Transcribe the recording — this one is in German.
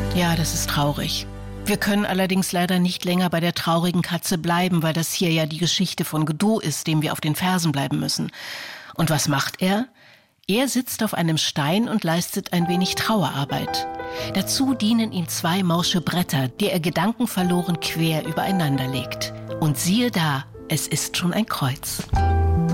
Ja, das ist traurig. Wir können allerdings leider nicht länger bei der traurigen Katze bleiben, weil das hier ja die Geschichte von Godot ist, dem wir auf den Fersen bleiben müssen. Und was macht er? Er sitzt auf einem Stein und leistet ein wenig Trauerarbeit. Dazu dienen ihm 2 morsche Bretter, die er gedankenverloren quer übereinander legt. Und siehe da, es ist schon ein Kreuz.